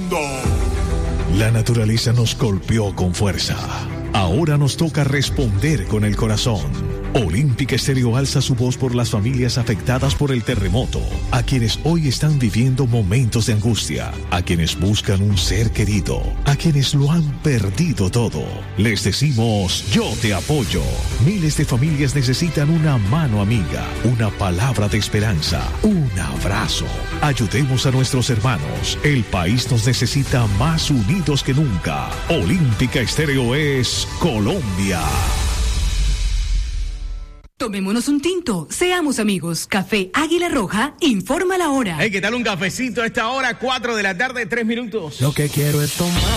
mundo. La naturaleza nos golpeó con fuerza. Ahora nos toca responder con el corazón. Olímpica Estéreo alza su voz por las familias afectadas por el terremoto, a quienes hoy están viviendo momentos de angustia, a quienes buscan un ser querido, a quienes lo han perdido todo. Les decimos, yo te apoyo. Miles de familias necesitan una mano amiga, una palabra de esperanza, un abrazo. Ayudemos a nuestros hermanos. El país nos necesita más unidos que nunca. Olímpica Estéreo es Colombia. Tomémonos un tinto, seamos amigos. Café Águila Roja, informa la hora. Hey, ¿qué tal un cafecito a esta hora? 4 de la tarde, 3 minutos. Lo que quiero es tomar